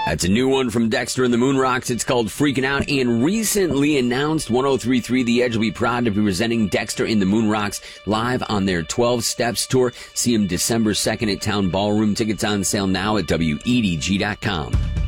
That's a new one from Dexter and the Moonrocks. It's called Freaking Out, and recently announced 103.3 The Edge will be proud to be presenting Dexter and the Moonrocks live on their 12 Steps tour. See them December 2nd at Town Ballroom. Tickets on sale now at WEDG.com.